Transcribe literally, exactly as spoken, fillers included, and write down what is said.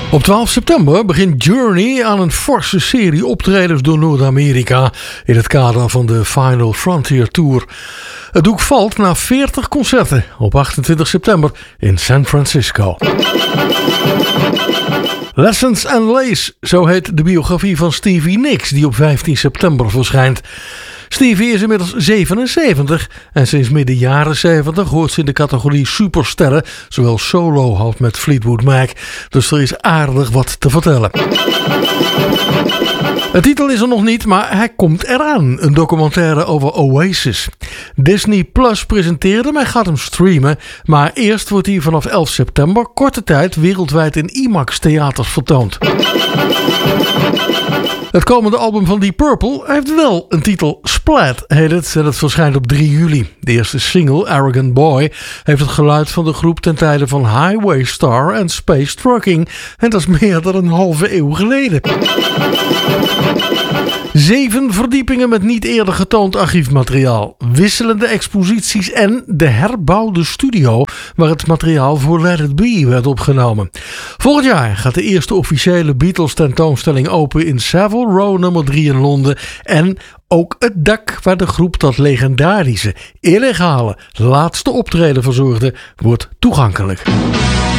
Op twaalf september begint Journey aan een forse serie optredens door Noord-Amerika in het kader van de Final Frontier Tour. Het doek valt na veertig concerten op achtentwintig september in San Francisco. Lessons and Lace, zo heet de biografie van Stevie Nicks die op vijftien september verschijnt. Stevie is inmiddels zevenenzeventig en sinds midden jaren zeventig hoort ze in de categorie supersterren, zowel solo als met Fleetwood Mac. Dus er is aardig wat te vertellen. De titel is er nog niet, maar hij komt eraan. Een documentaire over Oasis. Disney Plus presenteerde hem en gaat hem streamen. Maar eerst wordt hij vanaf elf september korte tijd wereldwijd in IMAX theaters vertoond. Het komende album van Deep Purple heeft wel een titel. Splat heet het en het verschijnt op drie juli. De eerste single, Arrogant Boy, heeft het geluid van de groep ten tijde van Highway Star en Space Trucking. En dat is meer dan een halve eeuw geleden. Zeven verdiepingen met niet eerder getoond archiefmateriaal, wisselende exposities en de herbouwde studio waar het materiaal voor Let It Be werd opgenomen. Volgend jaar gaat de eerste officiële Beatles tentoonstelling open in Savile Row nummer drie in Londen en ook het dak waar de groep dat legendarische, illegale laatste optreden verzorgde wordt toegankelijk.